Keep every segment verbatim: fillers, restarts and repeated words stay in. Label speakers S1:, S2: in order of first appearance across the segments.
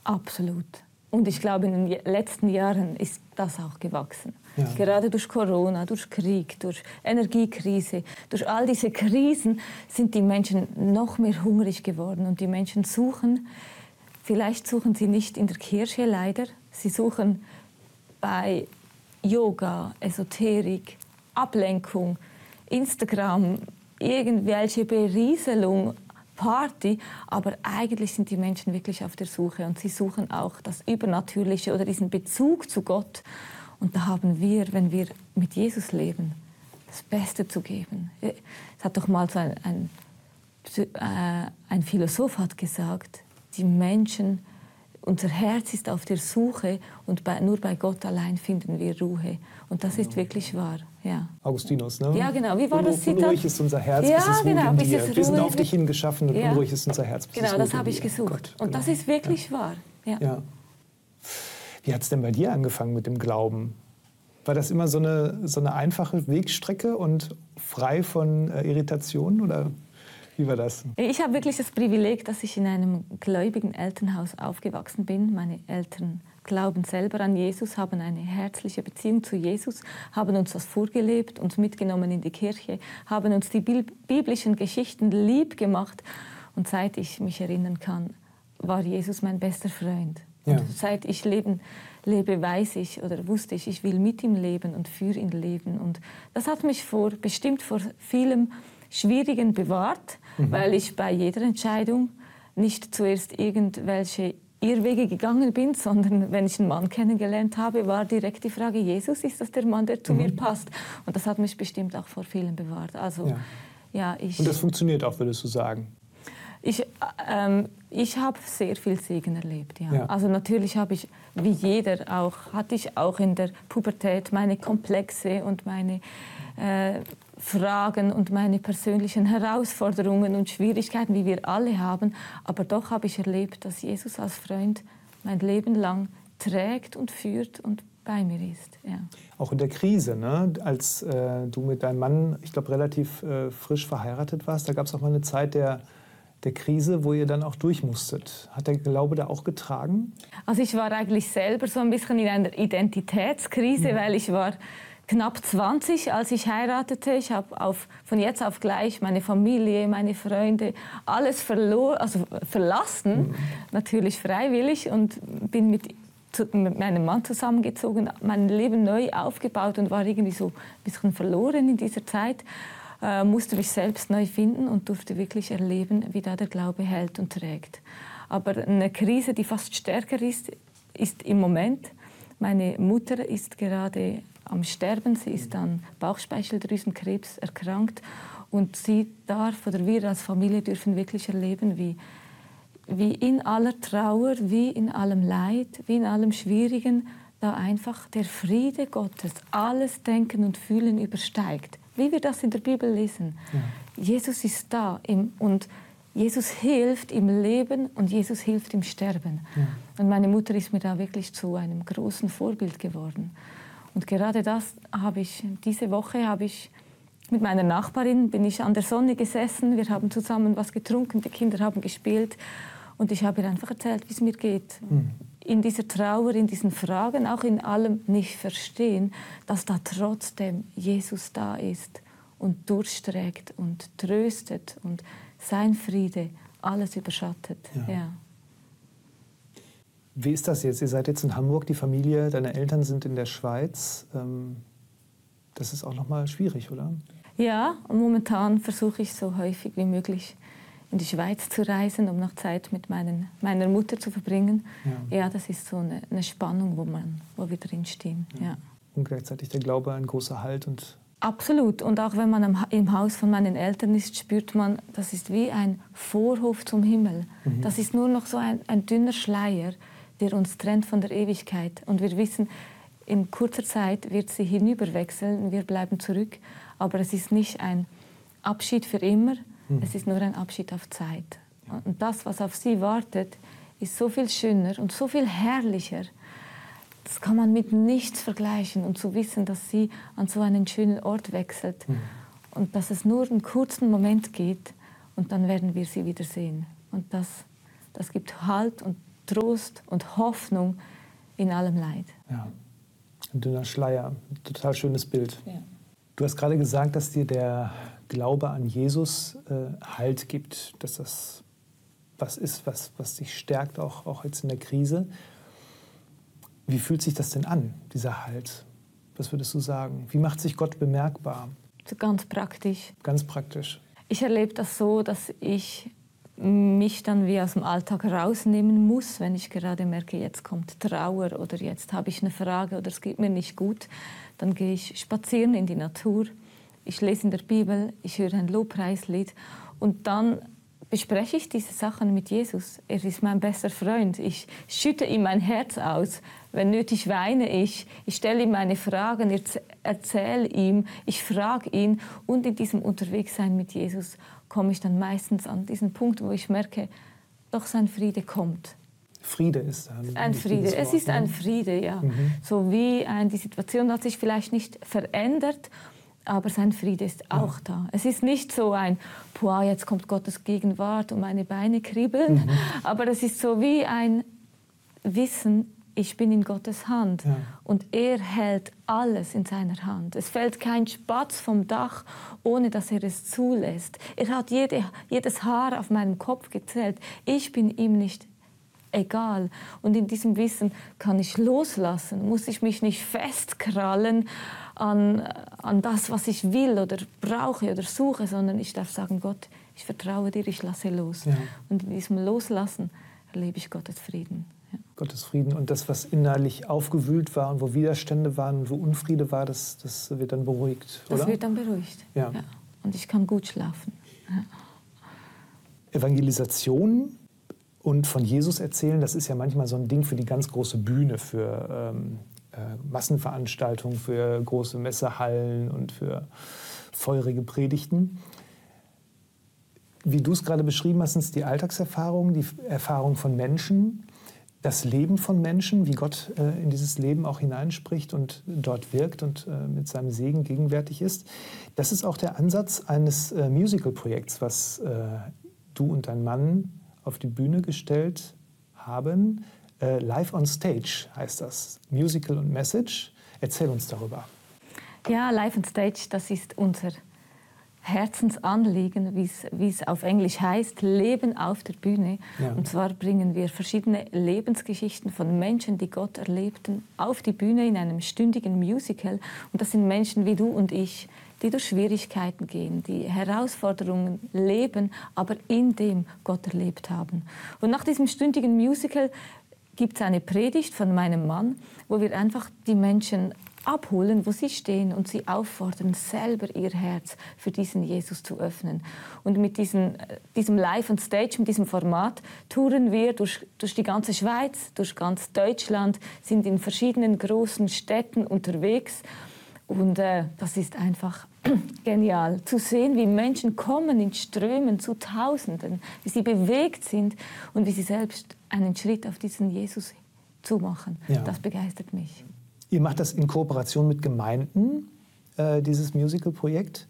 S1: Absolut. Und ich glaube, in den letzten Jahren ist das auch gewachsen. Ja. Gerade durch Corona, durch Krieg, durch Energiekrise, durch all diese Krisen sind die Menschen noch mehr hungrig geworden. Und die Menschen suchen, vielleicht suchen sie nicht in der Kirche leider, sie suchen bei Yoga, Esoterik, Ablenkung, Instagram, irgendwelche Berieselung, Party, aber eigentlich sind die Menschen wirklich auf der Suche und sie suchen auch das Übernatürliche oder diesen Bezug zu Gott. Und da haben wir, wenn wir mit Jesus leben, das Beste zu geben. Es hat doch mal so ein, ein, äh, ein Philosoph hat gesagt, die Menschen, unser Herz ist auf der Suche und bei, nur bei Gott allein finden wir Ruhe. Und das ist wirklich wahr. Ja.
S2: Augustinus, ne?
S1: Ja, genau. Wie war das Zitat?
S2: Unruhig ist unser Herz,
S1: ja,
S2: bis es
S1: genau,
S2: ruht in
S1: bis
S2: dir.
S1: es
S2: Wir sind
S1: ruht
S2: auf dich hingeschaffen und
S1: ja.
S2: unruhig ist unser Herz, bis
S1: genau,
S2: es ruht in dir.
S1: Genau, das habe ich gesucht. Gott, und genau. das ist wirklich ja. wahr. Ja.
S2: Ja. Wie hat es denn bei dir angefangen mit dem Glauben? War das immer so eine, so eine einfache Wegstrecke und frei von äh, Irritationen oder wie war das?
S1: Ich habe wirklich das Privileg, dass ich in einem gläubigen Elternhaus aufgewachsen bin. Meine Eltern glauben selber an Jesus, haben eine herzliche Beziehung zu Jesus, haben uns das vorgelebt, uns mitgenommen in die Kirche, haben uns die biblischen Geschichten lieb gemacht. Und seit ich mich erinnern kann, war Jesus mein bester Freund. Ja. Und seit ich leben, lebe, weiß ich oder wusste ich, ich will mit ihm leben und für ihn leben. Und das hat mich vor, bestimmt vor vielem Schwierigen bewahrt, mhm. weil ich bei jeder Entscheidung nicht zuerst irgendwelche Irrwege gegangen bin, sondern wenn ich einen Mann kennengelernt habe, war direkt die Frage, Jesus, ist das der Mann, der zu mhm. mir passt? Und das hat mich bestimmt auch vor vielem bewahrt. Also,
S2: ja.
S1: Ja, ich,
S2: Und das funktioniert auch, würdest du sagen?
S1: Ich, ähm, ich habe sehr viel Segen erlebt. Ja.
S2: Ja.
S1: Also natürlich habe ich, wie jeder auch, hatte ich auch in der Pubertät meine Komplexe und meine äh, Fragen und meine persönlichen Herausforderungen und Schwierigkeiten, wie wir alle haben. Aber doch habe ich erlebt, dass Jesus als Freund mein Leben lang trägt und führt und bei mir ist. Ja.
S2: Auch in der Krise, ne? Als äh, du mit deinem Mann, ich glaube, relativ äh, frisch verheiratet warst, da gab es auch mal eine Zeit der, der Krise, wo ihr dann auch durch musstet. Hat der Glaube da auch getragen?
S1: Also ich war eigentlich selber so ein bisschen in einer Identitätskrise, ja. weil ich war knapp zwanzig, als ich heiratete. Ich habe auf, von jetzt auf gleich meine Familie, meine Freunde, alles verlor, also verlassen, mhm. natürlich freiwillig, und bin mit, zu, mit meinem Mann zusammengezogen, mein Leben neu aufgebaut und war irgendwie so ein bisschen verloren in dieser Zeit. Äh, musste mich selbst neu finden und durfte wirklich erleben, wie da der Glaube hält und trägt. Aber eine Krise, die fast stärker ist, ist im Moment. Meine Mutter ist gerade am Sterben, sie ist an Bauchspeicheldrüsenkrebs erkrankt und sie darf, oder wir als Familie dürfen wirklich erleben, wie, wie in aller Trauer, wie in allem Leid, wie in allem Schwierigen, da einfach der Friede Gottes alles Denken und Fühlen übersteigt. Wie wir das in der Bibel lesen. Ja. Jesus ist da im, und Jesus hilft im Leben und Jesus hilft im Sterben. Ja. Und meine Mutter ist mir da wirklich zu einem großen Vorbild geworden. Und gerade das habe ich, diese Woche habe ich mit meiner Nachbarin, bin ich an der Sonne gesessen, wir haben zusammen was getrunken, die Kinder haben gespielt und ich habe ihr einfach erzählt, wie es mir geht. Mhm. In dieser Trauer, in diesen Fragen, auch in allem nicht verstehen, dass da trotzdem Jesus da ist und durchträgt und tröstet und sein Friede alles überschattet. Ja. Ja.
S2: Wie ist das jetzt? Ihr seid jetzt in Hamburg, die Familie, deine Eltern sind in der Schweiz. Das ist auch noch mal schwierig, oder?
S1: Ja, und momentan versuche ich so häufig wie möglich in die Schweiz zu reisen, um noch Zeit mit meinen, meiner Mutter zu verbringen. Ja. Ja, das ist so eine, eine Spannung, wo, man, wo wir drin stehen. Ja. Ja.
S2: Und gleichzeitig der Glaube ein großer Halt. Und
S1: Absolut. Und auch wenn man am, im Haus von meinen Eltern ist, spürt man, das ist wie ein Vorhof zum Himmel. Mhm. Das ist nur noch so ein, ein dünner Schleier, der uns trennt von der Ewigkeit. Und wir wissen, in kurzer Zeit wird sie hinüberwechseln, wir bleiben zurück. Aber es ist nicht ein Abschied für immer, mhm. es ist nur ein Abschied auf Zeit. Und das, was auf sie wartet, ist so viel schöner und so viel herrlicher. Das kann man mit nichts vergleichen. Und zu wissen, dass sie an so einen schönen Ort wechselt mhm. und dass es nur einen kurzen Moment geht und dann werden wir sie wiedersehen. Und das, das gibt Halt und Trost und Hoffnung in allem Leid.
S2: Ja, ein dünner Schleier, ein total schönes Bild.
S1: Ja.
S2: Du hast gerade gesagt, dass dir der Glaube an Jesus äh, Halt gibt, dass das was ist, was, was dich stärkt, auch, auch jetzt in der Krise. Wie fühlt sich das denn an, dieser Halt? Was würdest du sagen? Wie macht sich Gott bemerkbar?
S1: Ganz praktisch.
S2: Ganz praktisch.
S1: Ich erlebe das so, dass ich mich dann wie aus dem Alltag rausnehmen muss, wenn ich gerade merke, jetzt kommt Trauer oder jetzt habe ich eine Frage oder es geht mir nicht gut. Dann gehe ich spazieren in die Natur, ich lese in der Bibel, ich höre ein Lobpreislied und dann bespreche ich diese Sachen mit Jesus. Er ist mein bester Freund. Ich schütte ihm mein Herz aus. Wenn nötig weine ich. Ich stelle ihm meine Fragen, erzähle ihm, ich frage ihn. Und in diesem Unterwegssein mit Jesus komme ich dann meistens an diesen Punkt, wo ich merke, doch sein Friede kommt.
S2: Friede ist ein,
S1: ein Friede. Es ist ein Friede, ja. Mhm. So wie ein, die Situation hat sich vielleicht nicht verändert, aber sein Friede ist auch ja. da. Es ist nicht so ein, boah, jetzt kommt Gottes Gegenwart und meine Beine kribbeln, mhm. aber es ist so wie ein Wissen, ich bin in Gottes Hand ja. und er hält alles in seiner Hand. Es fällt kein Spatz vom Dach, ohne dass er es zulässt. Er hat jede, jedes Haar auf meinem Kopf gezählt. Ich bin ihm nicht egal. Und in diesem Wissen kann ich loslassen, muss ich mich nicht festkrallen an, an das, was ich will oder brauche oder suche, sondern ich darf sagen, Gott, ich vertraue dir, ich lasse los. Ja. Und in diesem Loslassen erlebe ich Gottes Frieden. Ja.
S2: Gottes Frieden und das, was innerlich aufgewühlt war und wo Widerstände waren und wo Unfriede war, das, das wird dann beruhigt,
S1: das
S2: oder?
S1: wird dann beruhigt, ja. ja. Und ich kann gut schlafen. Ja.
S2: Evangelisation und von Jesus erzählen, das ist ja manchmal so ein Ding für die ganz große Bühne, für ähm, äh, Massenveranstaltungen, für große Messehallen und für feurige Predigten. Wie du es gerade beschrieben hast, sind es die Alltagserfahrungen, die Erfahrung von Menschen, das Leben von Menschen, wie Gott äh, in dieses Leben auch hineinspricht und dort wirkt und äh, mit seinem Segen gegenwärtig ist. Das ist auch der Ansatz eines äh, Musical-Projekts, was äh, du und dein Mann auf die Bühne gestellt haben. Äh, Live on Stage heißt das. Musical und Message. Erzähl uns darüber.
S1: Ja, Live on Stage, das ist unser Herzensanliegen, wie es auf Englisch heißt, Leben auf der Bühne. Ja. Und zwar bringen wir verschiedene Lebensgeschichten von Menschen, die Gott erlebten, auf die Bühne in einem stündigen Musical. Und das sind Menschen wie du und ich, die durch Schwierigkeiten gehen, die Herausforderungen leben, aber in dem Gott erlebt haben. Und nach diesem stündigen Musical gibt es eine Predigt von meinem Mann, wo wir einfach die Menschen abholen, wo sie stehen und sie auffordern, selber ihr Herz für diesen Jesus zu öffnen. Und mit diesem, diesem Live on Stage, mit diesem Format, touren wir durch, durch die ganze Schweiz, durch ganz Deutschland, sind in verschiedenen großen Städten unterwegs. Und äh, das ist einfach genial, zu sehen, wie Menschen kommen in Strömen zu Tausenden, wie sie bewegt sind und wie sie selbst einen Schritt auf diesen Jesus zumachen. Ja. Das begeistert mich.
S2: Ihr macht das in Kooperation mit Gemeinden, äh, dieses Musical-Projekt.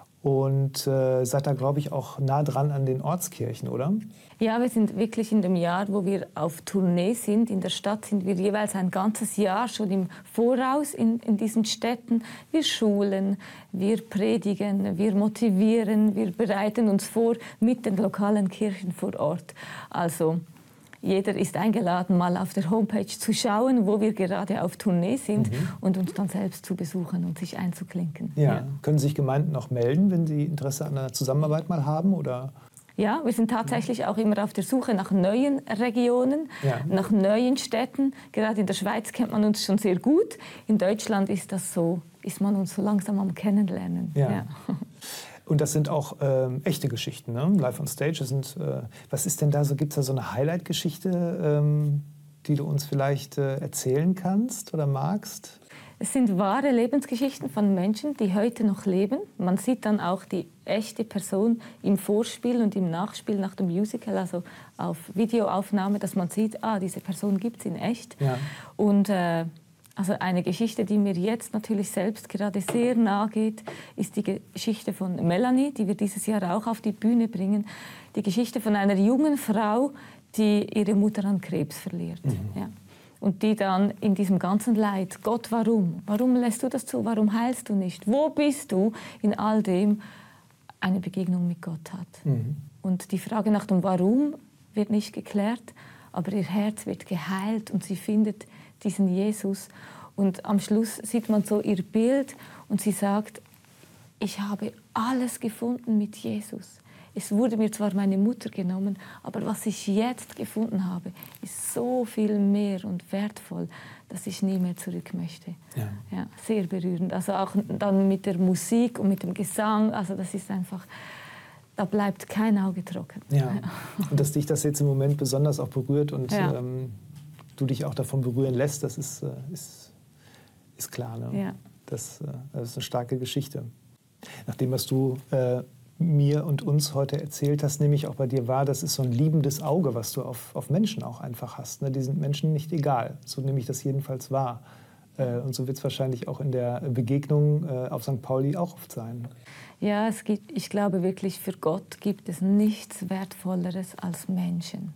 S2: Und äh, seid da, glaube ich, auch nah dran an den Ortskirchen, oder?
S1: Ja, wir sind wirklich in dem Jahr, wo wir auf Tournee sind. In der Stadt sind wir jeweils ein ganzes Jahr schon im Voraus in, in diesen Städten. Wir schulen, wir predigen, wir motivieren, wir bereiten uns vor mit den lokalen Kirchen vor Ort. Also jeder ist eingeladen, mal auf der Homepage zu schauen, wo wir gerade auf Tournee sind mhm. und uns dann selbst zu besuchen und sich einzuklinken.
S2: Ja. Ja. Können sich Gemeinden noch melden, wenn sie Interesse an einer Zusammenarbeit mal haben? Oder?
S1: Ja, wir sind tatsächlich ja. auch immer auf der Suche nach neuen Regionen, ja. nach neuen Städten. Gerade in der Schweiz kennt man uns schon sehr gut. In Deutschland ist das so, ist man uns so langsam am Kennenlernen.
S2: Ja. Ja. Und das sind auch ähm, echte Geschichten, ne? Live on Stage. Das sind, äh, was ist denn da so? Gibt es da so eine Highlight-Geschichte, ähm, die du uns vielleicht äh, erzählen kannst oder magst?
S1: Es sind wahre Lebensgeschichten von Menschen, die heute noch leben. Man sieht dann auch die echte Person im Vorspiel und im Nachspiel nach dem Musical, also auf Videoaufnahme, dass man sieht, ah, diese Person gibt es in echt. Ja. Und äh, also eine Geschichte, die mir jetzt natürlich selbst gerade sehr nahe geht, ist die Geschichte von Melanie, die wir dieses Jahr auch auf die Bühne bringen. Die Geschichte von einer jungen Frau, die ihre Mutter an Krebs verliert. Mhm. Ja. Und die dann in diesem ganzen Leid, Gott, warum? Warum lässt du das zu? Warum heilst du nicht? Wo bist du in all dem? Eine Begegnung mit Gott hat. Mhm. Und die Frage nach dem Warum wird nicht geklärt, aber ihr Herz wird geheilt und sie findet diesen Jesus. Und am Schluss sieht man so ihr Bild und sie sagt, ich habe alles gefunden mit Jesus. Es wurde mir zwar meine Mutter genommen, aber was ich jetzt gefunden habe, ist so viel mehr und wertvoll, dass ich nie mehr zurück möchte. Ja. Ja, sehr berührend. Also auch dann mit der Musik und mit dem Gesang, also das ist einfach, da bleibt kein Auge trocken.
S2: Ja. Und dass dich das jetzt im Moment besonders auch berührt und ja. ähm, du dich auch davon berühren lässt, das ist, äh, ist, ist klar. Ne? Ja. Das, äh, das ist eine starke Geschichte. Nach dem, was du äh, mir und uns heute erzählt hast, nämlich auch bei dir war, das ist so ein liebendes Auge, was du auf, auf Menschen auch einfach hast. Ne? Die sind Menschen nicht egal. So nehme ich das jedenfalls wahr. Äh, und so wird es wahrscheinlich auch in der Begegnung äh, auf Sankt Pauli auch oft sein.
S1: Ja, es gibt, ich glaube wirklich, für Gott gibt es nichts Wertvolleres als Menschen.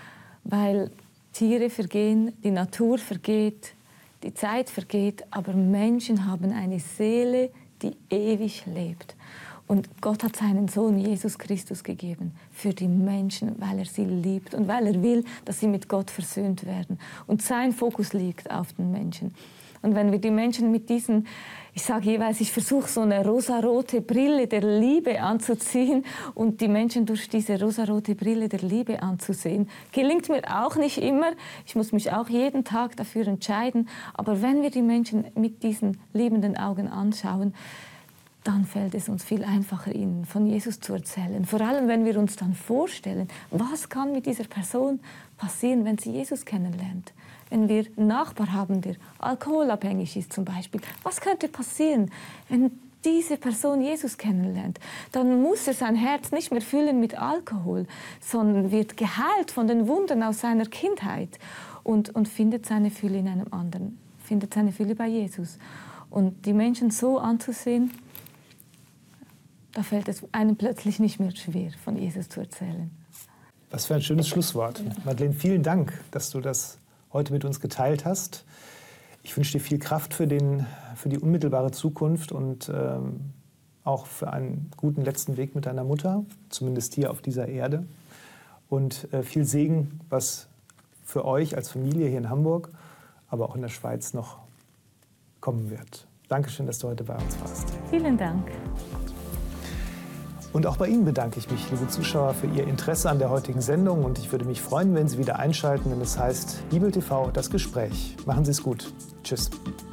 S1: Weil Tiere vergehen, die Natur vergeht, die Zeit vergeht, aber Menschen haben eine Seele, die ewig lebt. Und Gott hat seinen Sohn Jesus Christus gegeben für die Menschen, weil er sie liebt und weil er will, dass sie mit Gott versöhnt werden. Und sein Fokus liegt auf den Menschen. Und wenn wir die Menschen mit diesen, ich sage jeweils, ich versuche so eine rosarote Brille der Liebe anzuziehen und die Menschen durch diese rosarote Brille der Liebe anzusehen, gelingt mir auch nicht immer. Ich muss mich auch jeden Tag dafür entscheiden. Aber wenn wir die Menschen mit diesen liebenden Augen anschauen, dann fällt es uns viel einfacher, ihnen von Jesus zu erzählen. Vor allem, wenn wir uns dann vorstellen, was kann mit dieser Person passieren, wenn sie Jesus kennenlernt. Wenn wir einen Nachbar haben, der alkoholabhängig ist zum Beispiel. Was könnte passieren, wenn diese Person Jesus kennenlernt? Dann muss er sein Herz nicht mehr füllen mit Alkohol, sondern wird geheilt von den Wunden aus seiner Kindheit und, und findet seine Fülle in einem anderen, findet seine Fülle bei Jesus. Und die Menschen so anzusehen, da fällt es einem plötzlich nicht mehr schwer, von Jesus zu erzählen.
S2: Was für ein schönes Schlusswort. Ja. Madeleine, vielen Dank, dass du das heute mit uns geteilt hast. Ich wünsche dir viel Kraft für, den, für die unmittelbare Zukunft und ähm, auch für einen guten letzten Weg mit deiner Mutter, zumindest hier auf dieser Erde. Und äh, viel Segen, was für euch als Familie hier in Hamburg, aber auch in der Schweiz noch kommen wird. Dankeschön, dass du heute bei uns warst.
S1: Vielen Dank.
S2: Und auch bei Ihnen bedanke ich mich, liebe Zuschauer, für Ihr Interesse an der heutigen Sendung. Und ich würde mich freuen, wenn Sie wieder einschalten, wenn es heißt Bibel T V, das Gespräch. Machen Sie es gut. Tschüss.